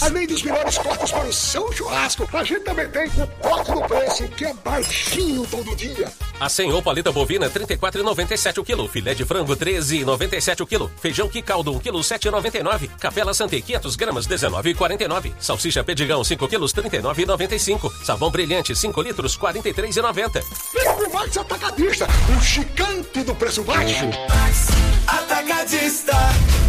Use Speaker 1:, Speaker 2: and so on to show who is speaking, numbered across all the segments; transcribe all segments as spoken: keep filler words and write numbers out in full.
Speaker 1: Além dos melhores cortes para o seu churrasco, a gente também tem o corte do preço, que é baixinho todo dia.
Speaker 2: A Senhor paleta bovina trinta e quatro reais e noventa e sete centavos o quilo. Filé de frango treze reais e noventa e sete centavos o quilo. Feijão que caldo um quilo sete reais e noventa e nove centavos. Capela Santê quinhentas gramas dezenove reais e quarenta e nove centavos. Salsicha Pedigão cinco quilos trinta e nove reais e noventa e cinco centavos. Sabão Brilhante cinco litros quarenta e três reais e noventa centavos.
Speaker 1: Vem pro Max Atacadista, o gigante do preço baixo.
Speaker 3: Atacadista.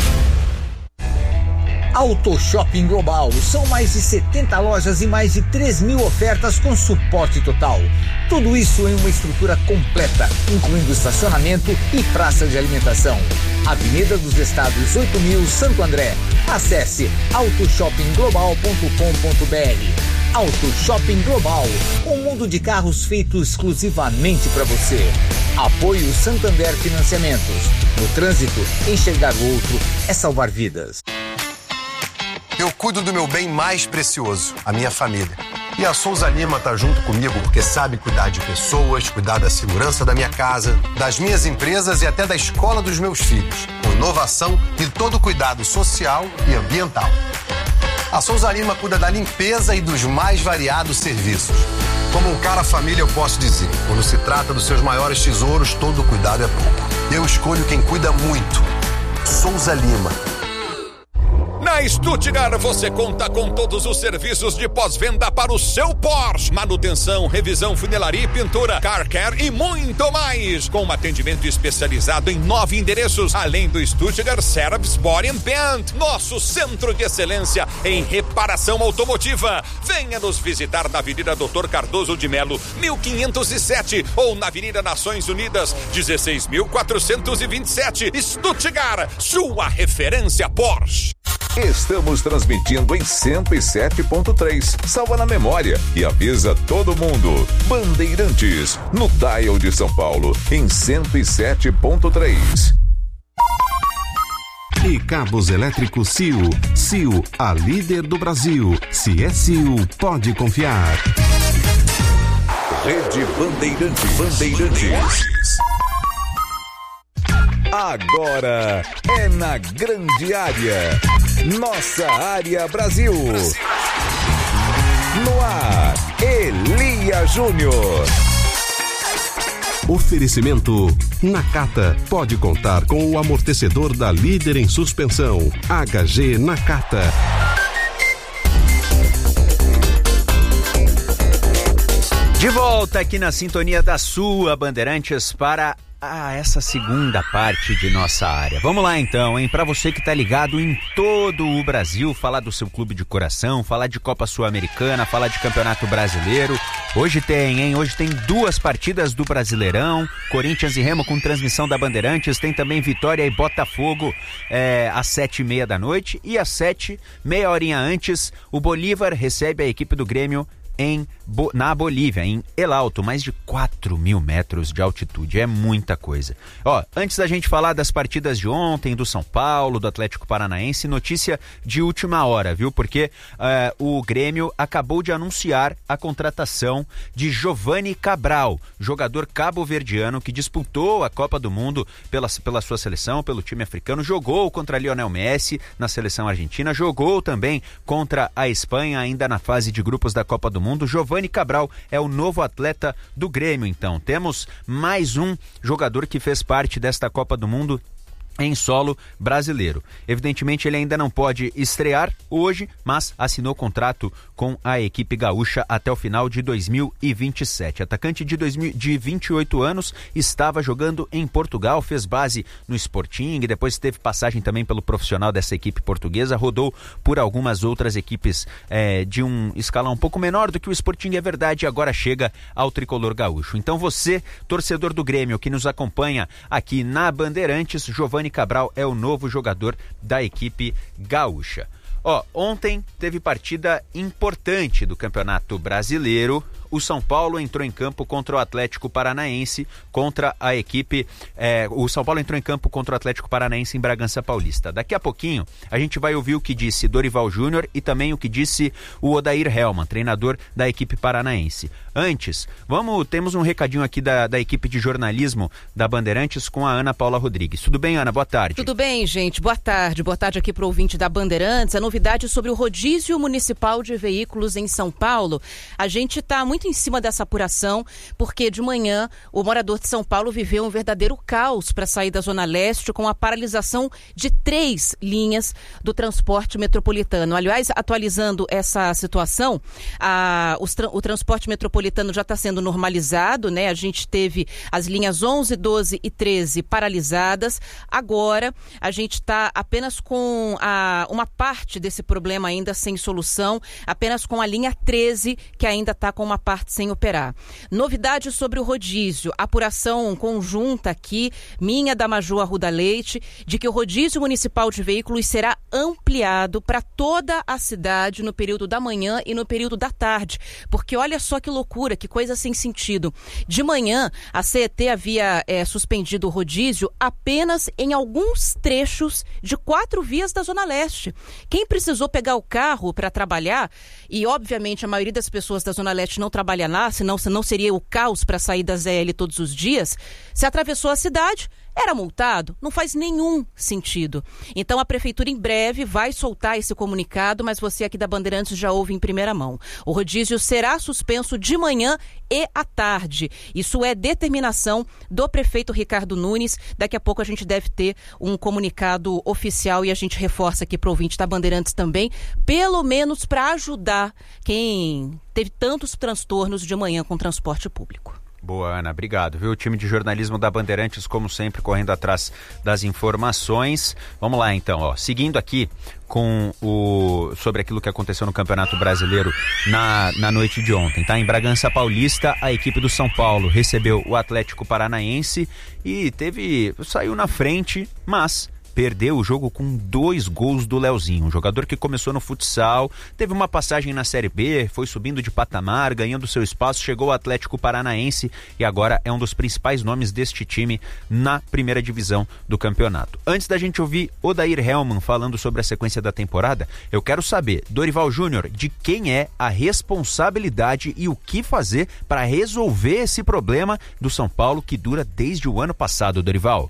Speaker 4: Auto Shopping Global. São mais de setenta lojas e mais de três mil ofertas com suporte total. Tudo isso em uma estrutura completa, incluindo estacionamento e praça de alimentação. Avenida dos Estados oito mil, Santo André. Acesse auto shopping global ponto com ponto b r. Auto Shopping Global, um mundo de carros feito exclusivamente para você. Apoio Santander Financiamentos. No trânsito, enxergar o outro é salvar vidas.
Speaker 5: Eu cuido do meu bem mais precioso, a minha família. E a Souza Lima tá junto comigo porque sabe cuidar de pessoas, cuidar da segurança da minha casa, das minhas empresas e até da escola dos meus filhos, com inovação e todo o cuidado social e ambiental. A Souza Lima cuida da limpeza e dos mais variados serviços. Como um cara família, eu posso dizer, quando se trata dos seus maiores tesouros, todo cuidado é pouco. Eu escolho quem cuida muito. Souza Lima.
Speaker 6: Na Stuttgart você conta com todos os serviços de pós-venda para o seu Porsche. Manutenção, revisão, funilaria e pintura, car care e muito mais. Com um atendimento especializado em nove endereços, além do Stuttgart Service Body and Paint, nosso centro de excelência em reparação automotiva. Venha nos visitar na Avenida doutor Cardoso de Melo, mil quinhentos e sete, ou na Avenida Nações Unidas, dezesseis mil quatrocentos e vinte e sete. Stuttgart, sua referência Porsche.
Speaker 7: Estamos transmitindo em cento e sete ponto três. Salva na memória e avisa todo mundo. Bandeirantes, no dial de São Paulo, em cento e sete ponto três.
Speaker 8: E cabos elétricos C I U. C I U, a líder do Brasil. Se é C I U, pode confiar.
Speaker 7: Rede Bandeirantes. Bandeirantes. Agora é na grande área. Nossa área Brasil. Brasil. No ar, Elia Júnior.
Speaker 8: Oferecimento Nakata. Pode contar com o amortecedor da líder em suspensão. H G Nakata.
Speaker 9: De volta aqui na sintonia da sua Bandeirantes para Ah, essa segunda parte de nossa área. Vamos lá então, hein? Para você que tá ligado em todo o Brasil, falar do seu clube de coração, falar de Copa Sul-Americana, falar de Campeonato Brasileiro. Hoje tem, hein? Hoje tem duas partidas do Brasileirão, Corinthians e Remo com transmissão da Bandeirantes. Tem também Vitória e Botafogo é, às sete e meia da noite. E às sete, meia horinha antes, o Bolívar recebe a equipe do Grêmio em, na Bolívia, em El Alto, mais de quatro mil metros de altitude, é muita coisa. Ó, antes da gente falar das partidas de ontem, do São Paulo, do Atlético Paranaense, notícia de última hora, viu? Porque uh, o Grêmio acabou de anunciar a contratação de Giovani Cabral, jogador cabo-verdiano que disputou a Copa do Mundo pela, pela sua seleção, pelo time africano, jogou contra Lionel Messi na seleção argentina, jogou também contra a Espanha, ainda na fase de grupos da Copa do Mundo. Giovani Cabral é o novo atleta do Grêmio, então. Temos mais um jogador que fez parte desta Copa do Mundo em solo brasileiro. Evidentemente ele ainda não pode estrear hoje, mas assinou contrato com a equipe gaúcha até o final de dois mil e vinte e sete. Atacante de, dois mil, de vinte e oito anos, estava jogando em Portugal, fez base no Sporting, depois teve passagem também pelo profissional dessa equipe portuguesa, rodou por algumas outras equipes é, de um escalão um pouco menor do que o Sporting, é verdade, e agora chega ao tricolor gaúcho. Então você, torcedor do Grêmio, que nos acompanha aqui na Bandeirantes, Giovani Cabral é o novo jogador da equipe gaúcha. Ó, ontem teve partida importante do Campeonato Brasileiro, o São Paulo entrou em campo contra o Atlético Paranaense, contra a equipe... É, o São Paulo entrou em campo contra o Atlético Paranaense em Bragança Paulista. Daqui a pouquinho, a gente vai ouvir o que disse Dorival Júnior e também o que disse o Odair Hellmann, treinador da equipe paranaense. Antes, vamos, temos um recadinho aqui da, da equipe de jornalismo da Bandeirantes com a Ana Paula Rodrigues. Tudo bem, Ana? Boa tarde.
Speaker 3: Tudo bem, gente. Boa tarde. Boa tarde aqui para o ouvinte da Bandeirantes. A novidade sobre o rodízio municipal de veículos em São Paulo. A gente está muito em cima dessa apuração, porque de manhã o morador de São Paulo viveu um verdadeiro caos para sair da Zona Leste com a paralisação de três linhas do transporte metropolitano. Aliás, atualizando essa situação, a, os, o transporte metropolitano já está sendo normalizado, né? A gente teve as linhas onze, doze e treze paralisadas. Agora, a gente está apenas com a, uma parte desse problema ainda sem solução, apenas com a linha treze, que ainda está com uma parte sem operar. Novidade sobre o rodízio, apuração conjunta aqui, minha da Maju Arruda Leite, de que o rodízio municipal de veículos será ampliado para toda a cidade no período da manhã e no período da tarde, porque olha só que loucura, que coisa sem sentido. De manhã, a C E T havia é, suspendido o rodízio apenas em alguns trechos de quatro vias da Zona Leste. Quem precisou pegar o carro para trabalhar, e obviamente a maioria das pessoas da Zona Leste não trabalha lá, senão, senão seria o caos para sair da Z L todos os dias, se atravessou a cidade, era multado? Não faz nenhum sentido. Então a Prefeitura em breve vai soltar esse comunicado, mas você aqui da Bandeirantes já ouve em primeira mão. O rodízio será suspenso de manhã e à tarde. Isso é determinação do prefeito Ricardo Nunes. Daqui a pouco a gente deve ter um comunicado oficial e a gente reforça aqui para o ouvinte da Bandeirantes também, pelo menos para ajudar quem teve tantos transtornos de manhã com transporte público.
Speaker 9: Boa, Ana, obrigado, viu? O time de jornalismo da Bandeirantes, como sempre, correndo atrás das informações. Vamos lá, então, ó. Seguindo aqui com o... sobre aquilo que aconteceu no Campeonato Brasileiro na, na noite de ontem, tá? Em Bragança Paulista, a equipe do São Paulo recebeu o Atlético Paranaense e teve... saiu na frente, mas... perdeu o jogo com dois gols do Leozinho, um jogador que começou no futsal, teve uma passagem na Série B, foi subindo de patamar, ganhando seu espaço, chegou ao Atlético Paranaense e agora é um dos principais nomes deste time na primeira divisão do campeonato. Antes da gente ouvir Odair Hellmann falando sobre a sequência da temporada, eu quero saber, Dorival Júnior, de quem é a responsabilidade e o que fazer para resolver esse problema do São Paulo que dura desde o ano passado, Dorival.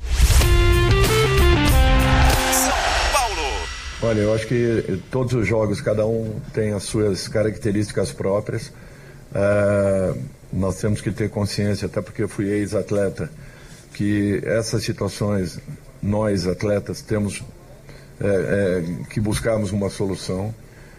Speaker 10: Olha, eu acho que todos os jogos, cada um tem as suas características próprias. Uh, nós temos que ter consciência, até porque eu fui ex-atleta, que essas situações, nós atletas, temos é, é, que buscarmos uma solução.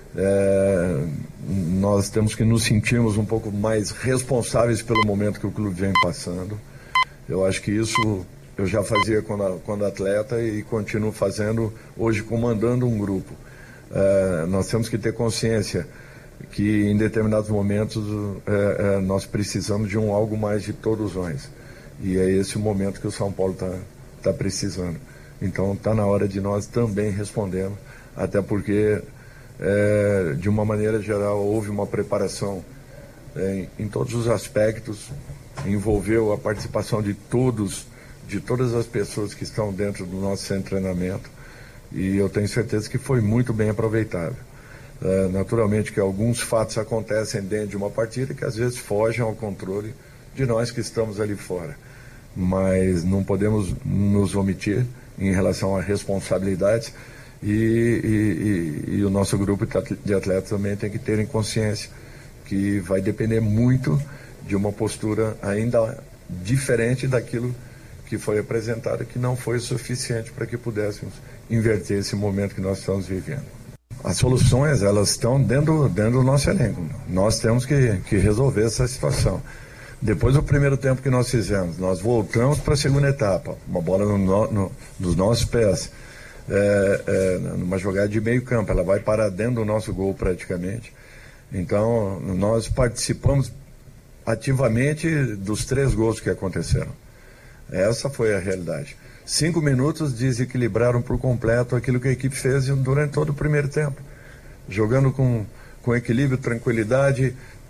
Speaker 10: É, nós temos que nos sentirmos um pouco mais responsáveis pelo momento que o clube vem passando. Eu acho que isso... eu já fazia quando, quando atleta e continuo fazendo hoje comandando um grupo. Uh, nós temos que ter consciência que em determinados momentos uh, uh, nós precisamos de um algo mais de todos nós. E é esse o momento que o São Paulo está tá precisando. Então está na hora de nós também respondermos, até porque uh, de uma maneira geral houve uma preparação uh, em todos os aspectos, envolveu a participação de todos de todas as pessoas que estão dentro do nosso centro de treinamento, e eu tenho certeza que foi muito bem aproveitado. Uh, naturalmente que alguns fatos acontecem dentro de uma partida que às vezes fogem ao controle de nós que estamos ali fora, mas não podemos nos omitir em relação a responsabilidades e, e, e, e o nosso grupo de atletas também tem que ter em consciência que vai depender muito de uma postura ainda diferente daquilo que foi apresentado, que não foi suficiente para que pudéssemos inverter esse momento que nós estamos vivendo. As soluções, elas estão dentro, dentro do nosso elenco. Nós temos que, que resolver essa situação. Depois do primeiro tempo que nós fizemos, nós voltamos para a segunda etapa, uma bola no, no, nos nossos pés, é, é, numa jogada de meio campo, ela vai parar dentro do nosso gol praticamente. Então, nós participamos ativamente dos três gols que aconteceram. Essa foi a realidade. Cinco minutos desequilibraram por completo aquilo que a equipe fez durante todo o primeiro tempo. Jogando com, com equilíbrio, tranquilidade,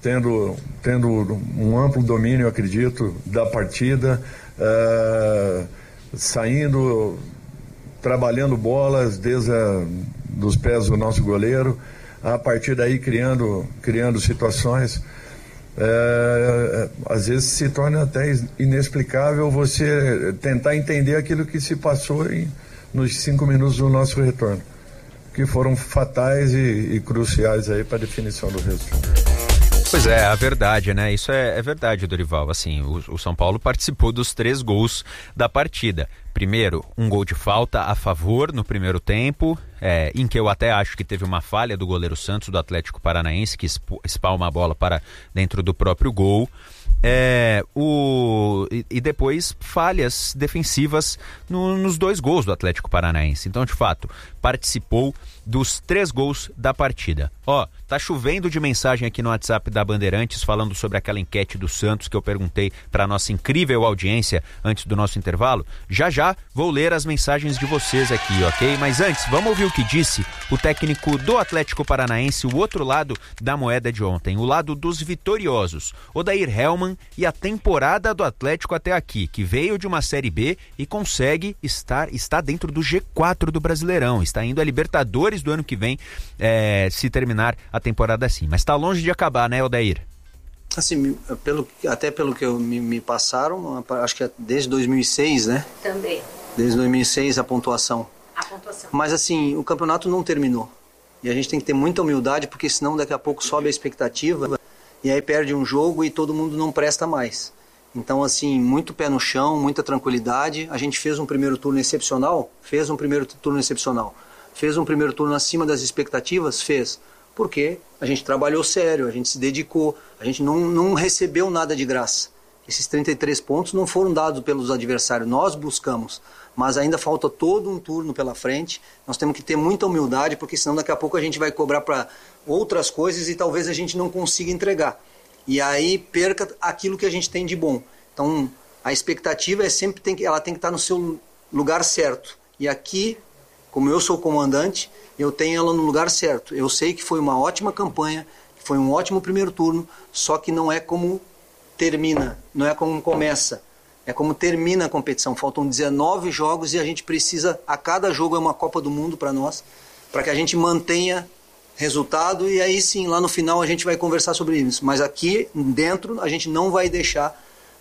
Speaker 10: tendo, tendo um amplo domínio, acredito, da partida, uh, saindo, trabalhando bolas desde a, dos pés do nosso goleiro, a partir daí criando, criando situações. É, às vezes se torna até inexplicável você tentar entender aquilo que se passou em, nos cinco minutos do nosso retorno, que foram fatais e, e cruciais aí para a definição do resultado.
Speaker 9: Pois é, a verdade, né? Isso é, é verdade, Dorival. Assim, o, o São Paulo participou dos três gols da partida. Primeiro, um gol de falta a favor no primeiro tempo, é, em que eu até acho que teve uma falha do goleiro Santos, do Atlético Paranaense, que espalma a bola para dentro do próprio gol. É, o, e, e depois falhas defensivas no, nos dois gols do Atlético Paranaense. Então, de fato, participou dos três gols da partida. Ó, tá chovendo de mensagem aqui no WhatsApp da Bandeirantes falando sobre aquela enquete do Santos que eu perguntei para nossa incrível audiência antes do nosso intervalo. Já já vou ler as mensagens de vocês aqui, ok? Mas antes, vamos ouvir o que disse o técnico do Atlético Paranaense, o outro lado da moeda de ontem, o lado dos vitoriosos, Odair Hellmann, e a temporada do Atlético até aqui, que veio de uma Série B e consegue estar está dentro do G quatro do Brasileirão, está indo a Libertadores do ano que vem, é, se terminar a temporada assim. Mas está longe de acabar, né, Odair?
Speaker 11: Assim, pelo, até pelo que eu, me, me passaram, acho que é desde dois mil e seis, né?
Speaker 12: Também.
Speaker 11: Desde dois mil e seis a pontuação.
Speaker 12: A pontuação.
Speaker 11: Mas assim, o campeonato não terminou. E a gente tem que ter muita humildade, porque senão daqui a pouco sobe a expectativa e aí perde um jogo e todo mundo não presta mais. Então, assim, muito pé no chão, muita tranquilidade. A gente fez um primeiro turno excepcional? Fez um primeiro turno excepcional. Fez um primeiro turno acima das expectativas? Fez. Porque a gente trabalhou sério, a gente se dedicou, a gente não, não recebeu nada de graça. Esses trinta e três pontos não foram dados pelos adversários, nós buscamos. Mas ainda falta todo um turno pela frente. Nós temos que ter muita humildade, porque senão daqui a pouco a gente vai cobrar para outras coisas e talvez a gente não consiga entregar. E aí perca aquilo que a gente tem de bom. Então a expectativa é sempre tem que, ela tem que estar no seu lugar certo. E aqui, como eu sou comandante, eu tenho ela no lugar certo. Eu sei que foi uma ótima campanha, que foi um ótimo primeiro turno, só que não é como termina, não é como começa. É como termina a competição. Faltam dezenove jogos e a gente precisa, a cada jogo é uma Copa do Mundo para nós, para que a gente mantenha resultado e aí sim, lá no final a gente vai conversar sobre isso. Mas aqui dentro a gente não vai deixar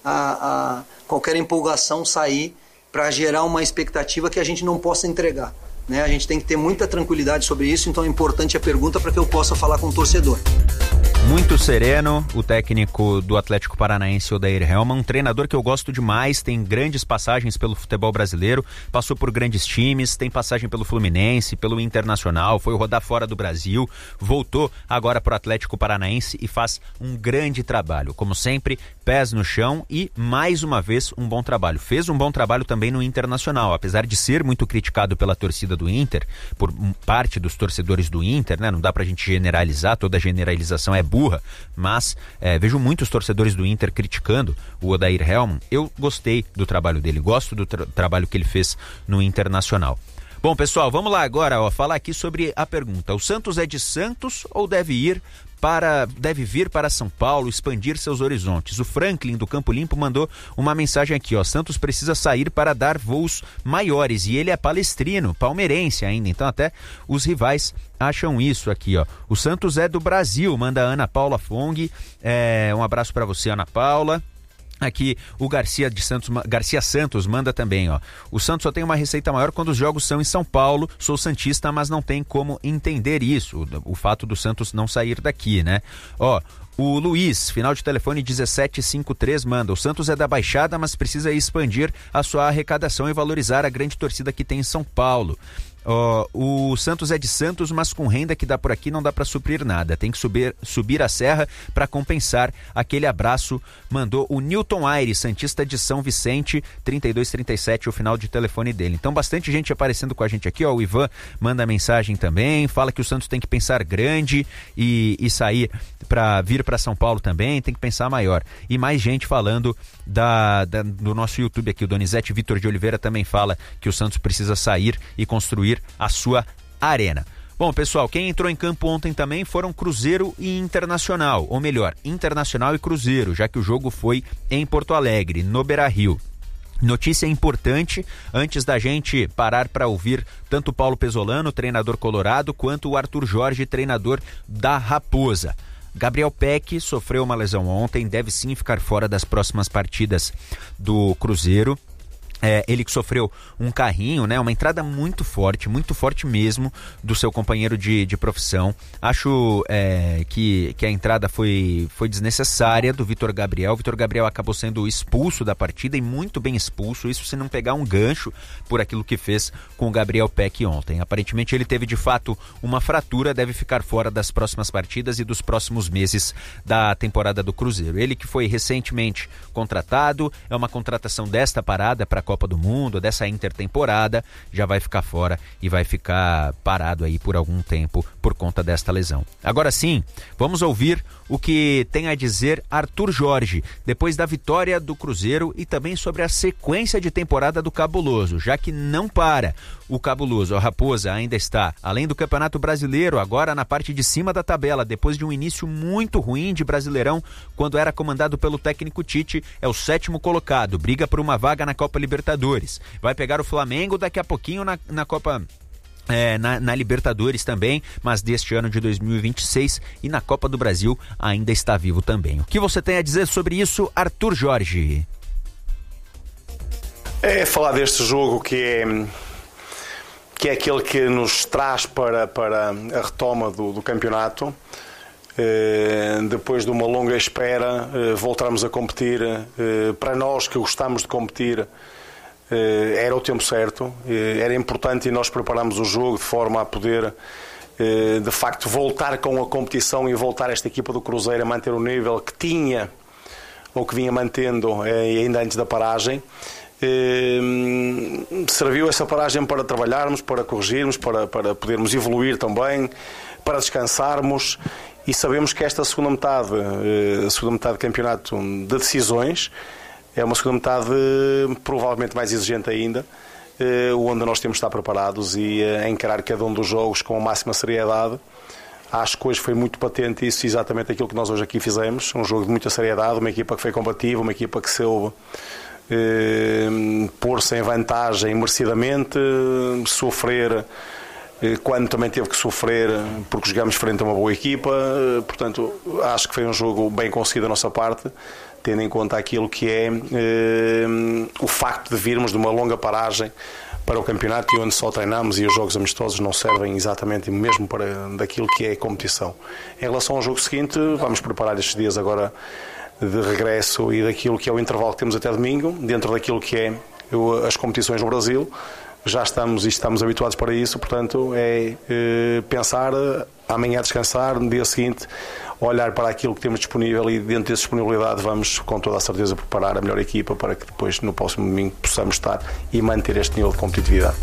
Speaker 11: a, a qualquer empolgação sair para gerar uma expectativa que a gente não possa entregar. Né? A gente tem que ter muita tranquilidade sobre isso, então é importante a pergunta para que eu possa falar com o torcedor.
Speaker 9: Muito sereno, o técnico do Atlético Paranaense, Odair Hellmann, um treinador que eu gosto demais, tem grandes passagens pelo futebol brasileiro, passou por grandes times, tem passagem pelo Fluminense, pelo Internacional, foi rodar fora do Brasil, voltou agora para o Atlético Paranaense e faz um grande trabalho. Como sempre, pés no chão e, mais uma vez, um bom trabalho. Fez um bom trabalho também no Internacional, apesar de ser muito criticado pela torcida do Inter, por parte dos torcedores do Inter, né? Não dá pra gente generalizar, toda generalização é burra, mas é, vejo muitos torcedores do Inter criticando o Odair Hellmann. Eu gostei do trabalho dele, gosto do tra- trabalho que ele fez no Internacional. Bom, pessoal, vamos lá agora, ó, falar aqui sobre a pergunta: o Santos é de Santos ou deve ir para, deve vir para São Paulo, expandir seus horizontes? O Franklin do Campo Limpo mandou uma mensagem aqui, ó: Santos precisa sair para dar voos maiores, e ele é palestrino, palmeirense ainda, então até os rivais acham isso aqui, ó. O Santos é do Brasil, manda a Ana Paula Fong, é, um abraço para você, Ana Paula. Aqui o Garcia de Santos, Garcia Santos manda também, ó: o Santos só tem uma receita maior quando os jogos são em São Paulo. Sou santista, mas não tem como entender isso, o, o fato do Santos não sair daqui, né? Ó, o Luiz, final de telefone dezessete cinquenta e três, manda: o Santos é da Baixada, mas precisa expandir a sua arrecadação e valorizar a grande torcida que tem em São Paulo. Oh, o Santos é de Santos, mas com renda que dá por aqui não dá para suprir nada, tem que subir, subir a serra para compensar. Aquele abraço mandou o Newton Aires, santista de São Vicente, trinta e dois trinta e sete, o final de telefone dele. Então bastante gente aparecendo com a gente aqui, ó. O Ivan manda mensagem também, fala que o Santos tem que pensar grande e, e sair para vir para São Paulo também, tem que pensar maior. E mais gente falando da, da, do nosso YouTube aqui, o Donizete Vitor de Oliveira também fala que o Santos precisa sair e construir a sua arena. Bom, pessoal, quem entrou em campo ontem também foram Cruzeiro e Internacional, ou melhor, Internacional e Cruzeiro, já que o jogo foi em Porto Alegre, no Beira-Rio. Notícia importante, antes da gente parar para ouvir tanto o Paulo Pesolano, treinador colorado, quanto o Arthur Jorge, treinador da Raposa. Gabriel Peck sofreu uma lesão ontem, deve sim ficar fora das próximas partidas do Cruzeiro. É, ele que sofreu um carrinho, né? Uma entrada muito forte, muito forte mesmo do seu companheiro de, de profissão. Acho é, que, que a entrada foi, foi desnecessária do Vitor Gabriel. O Vitor Gabriel acabou sendo expulso da partida e muito bem expulso. Isso se não pegar um gancho por aquilo que fez com o Gabriel Peck ontem. Aparentemente ele teve de fato uma fratura, deve ficar fora das próximas partidas e dos próximos meses da temporada do Cruzeiro. Ele que foi recentemente contratado, é uma contratação desta parada para a Copa do Mundo, dessa intertemporada, já vai ficar fora e vai ficar parado aí por algum tempo por conta desta lesão. Agora sim, vamos ouvir o que tem a dizer Arthur Jorge, depois da vitória do Cruzeiro e também sobre a sequência de temporada do Cabuloso, já que não para. O Cabuloso, a Raposa, ainda está, além do Campeonato Brasileiro, agora na parte de cima da tabela, depois de um início muito ruim de Brasileirão, quando era comandado pelo técnico Tite, é o sétimo colocado, briga por uma vaga na Copa Libertadores. Vai pegar o Flamengo daqui a pouquinho na, na Copa... É, na, na Libertadores também, mas deste ano de dois mil e vinte e seis, e na Copa do Brasil ainda está vivo também. O que você tem a dizer sobre isso, Arthur Jorge?
Speaker 12: É falar deste jogo que é, que é aquele que nos traz para, para a retoma do, do campeonato. É, depois de uma longa espera, é, voltarmos a competir. É, para nós que gostamos de competir, era o tempo certo, era importante e nós preparamos o jogo de forma a poder de facto voltar com a competição e voltar esta equipa do Cruzeiro a manter o nível que tinha ou que vinha mantendo ainda antes da paragem. Serviu essa paragem para trabalharmos, para corrigirmos, para, para podermos evoluir também, para descansarmos, e sabemos que esta segunda metade, a segunda metade do campeonato de decisões, é uma segunda metade provavelmente mais exigente ainda, onde nós temos de estar preparados e a encarar cada um dos jogos com a máxima seriedade. Acho que hoje foi muito patente isso, exatamente aquilo que nós hoje aqui fizemos, um jogo de muita seriedade, uma equipa que foi combativa, uma equipa que soube eh, pôr-se em vantagem merecidamente, sofrer eh, quando também teve que sofrer, porque jogamos frente a uma boa equipa. Portanto, acho que foi um jogo bem conseguido da nossa parte, tendo em conta aquilo que é eh, o facto de virmos de uma longa paragem para o campeonato, e onde só treinamos e os jogos amistosos não servem exatamente mesmo para daquilo que é a competição. Em relação ao jogo seguinte, vamos preparar estes dias agora de regresso e daquilo que é o intervalo que temos até domingo, dentro daquilo que é as competições no Brasil. Já estamos e estamos habituados para isso, portanto é eh, pensar, amanhã descansar, no dia seguinte olhar para aquilo que temos disponível, e dentro dessa disponibilidade vamos com toda a certeza preparar a melhor equipa para que depois no próximo domingo possamos estar e manter este nível de competitividade.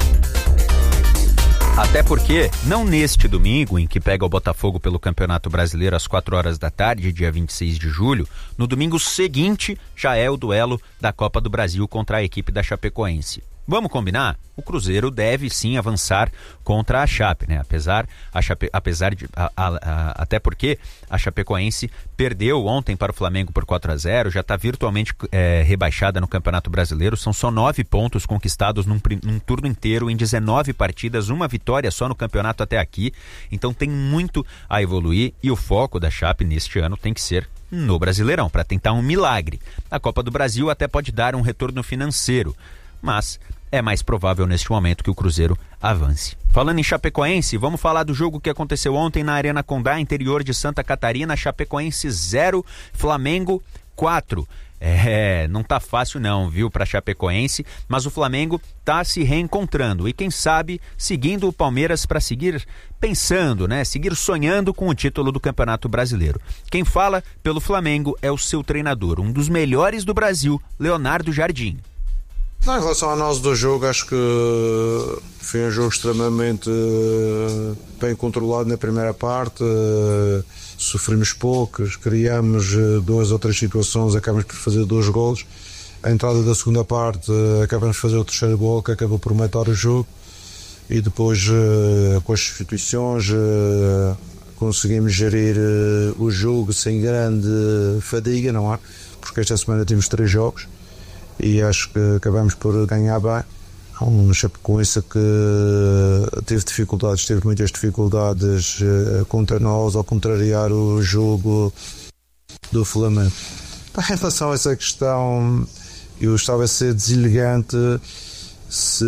Speaker 9: Até porque, não neste domingo, em que pega o Botafogo pelo Campeonato Brasileiro às quatro horas da tarde, dia vinte e seis de julho, no domingo seguinte já é o duelo da Copa do Brasil contra a equipe da Chapecoense. Vamos combinar? O Cruzeiro deve sim avançar contra a Chape, né? Apesar, a Chape, apesar de, a, a, a, até porque a Chapecoense perdeu ontem para o Flamengo por quatro a zero, já está virtualmente é, rebaixada no Campeonato Brasileiro. São só nove pontos conquistados num, num turno inteiro, em dezenove partidas, uma vitória só no campeonato até aqui. Então tem muito a evoluir, e o foco da Chape neste ano tem que ser no Brasileirão, para tentar um milagre. A Copa do Brasil até pode dar um retorno financeiro, mas é mais provável neste momento que o Cruzeiro avance. Falando em Chapecoense, vamos falar do jogo que aconteceu ontem na Arena Condá, interior de Santa Catarina. Chapecoense zero, Flamengo quatro. É, não tá fácil não, viu, para Chapecoense, mas o Flamengo tá se reencontrando e quem sabe seguindo o Palmeiras para seguir pensando, né, seguir sonhando com o título do Campeonato Brasileiro. Quem fala pelo Flamengo é o seu treinador, um dos melhores do Brasil, Leonardo Jardim.
Speaker 13: Não, em relação à análise do jogo, acho que foi um jogo extremamente bem controlado na primeira parte. Sofrimos poucos, criamos duas ou três situações, acabamos por fazer dois golos. A entrada da segunda parte, acabamos de fazer o terceiro gol, que acabou por matar o jogo. e depois uh, com as substituições uh, conseguimos gerir uh, o jogo sem grande fadiga, não é? Porque esta semana temos três jogos e acho que acabamos por ganhar bem. Um Chapecoense que teve dificuldades, teve muitas dificuldades uh, contra nós ao contrariar o jogo do Flamengo. Em relação a essa questão, eu estava a ser deselegante se,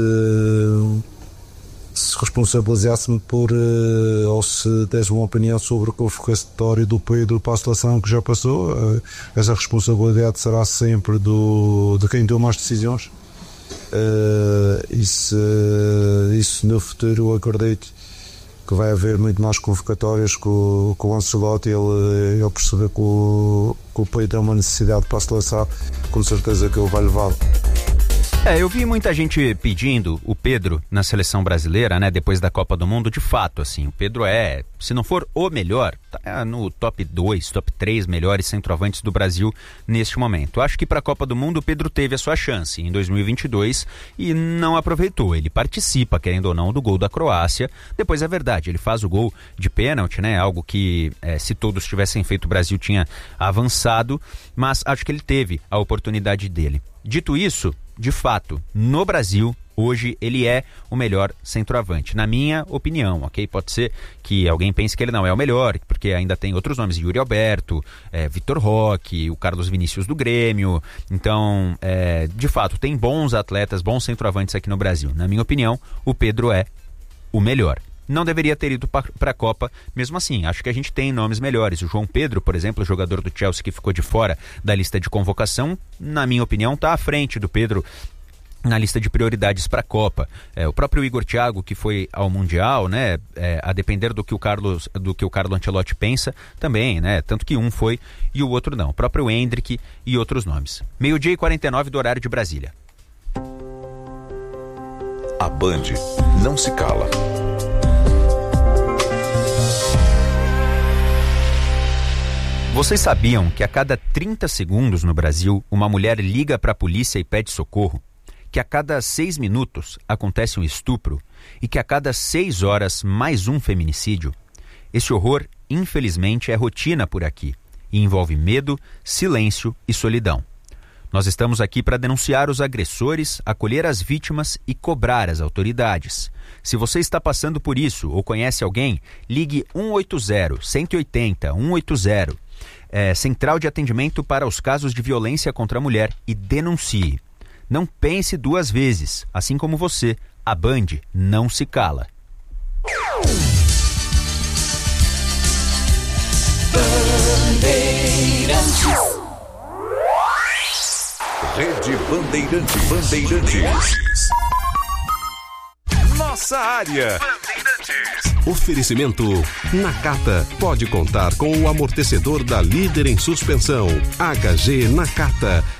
Speaker 13: se responsabilizasse-me por uh, ou se desse uma opinião sobre o convocatório do Pedro para a situação que já passou. Uh, essa responsabilidade será sempre do, de quem tomou as decisões. Uh, isso, uh, isso no futuro eu acredito que vai haver muito mais convocatórias com, com o Ancelotti. Ele, ele perceber que o, que o Pedro é uma necessidade para a seleção, com certeza que ele vai levá-lo.
Speaker 9: É, eu vi muita gente pedindo o Pedro na seleção brasileira, né, depois da Copa do Mundo. De fato, assim, o Pedro é, se não for o melhor, tá no top dois, top três melhores centroavantes do Brasil neste momento. Acho que para a Copa do Mundo o Pedro teve a sua chance em dois mil e vinte e dois e não aproveitou. Ele participa, querendo ou não, do gol da Croácia. Depois é verdade, ele faz o gol de pênalti, né, algo que é, se todos tivessem feito o Brasil tinha avançado, mas acho que ele teve a oportunidade dele. Dito isso, de fato, no Brasil, hoje ele é o melhor centroavante, na minha opinião, ok? Pode ser que alguém pense que ele não é o melhor, porque ainda tem outros nomes, Yuri Alberto, é, Vitor Roque, o Carlos Vinícius do Grêmio. Então, é, de fato, tem bons atletas, bons centroavantes aqui no Brasil. Na minha opinião, o Pedro é o melhor. Não deveria ter ido para a Copa, mesmo assim, acho que a gente tem nomes melhores. O João Pedro, por exemplo, jogador do Chelsea que ficou de fora da lista de convocação, na minha opinião, está à frente do Pedro na lista de prioridades para a Copa. É, o próprio Igor Thiago, que foi ao Mundial, né, é, a depender do que o Carlos, do que o Carlo Ancelotti pensa, também, né, tanto que um foi e o outro não. O próprio Hendrick e outros nomes. Meio-dia e quarenta e nove do horário de Brasília.
Speaker 7: A Band não se cala.
Speaker 9: Vocês sabiam que a cada trinta segundos no Brasil, uma mulher liga para a polícia e pede socorro? Que a cada seis minutos acontece um estupro? E que a cada seis horas mais um feminicídio? Esse horror, infelizmente, é rotina por aqui e envolve medo, silêncio e solidão. Nós estamos aqui para denunciar os agressores, acolher as vítimas e cobrar as autoridades. Se você está passando por isso ou conhece alguém, ligue um oito zero, um oito zero, um oito zero. É, Central de Atendimento para os Casos de Violência contra a Mulher e denuncie. Não pense duas vezes, assim como você, a Band não se cala.
Speaker 7: Bandeirantes. Rede Bandeirantes. Bandeirantes. Nossa área.
Speaker 8: Oferecimento Nakata. Pode contar com o amortecedor da líder em suspensão. H G Nakata.